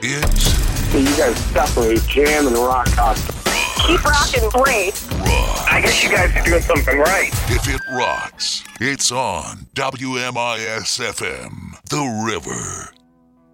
It's So you guys separate jam and rock concert. Keep rocking, great. rock. I guess you guys are doing something right. If it rocks, it's on WMIS FM, The River.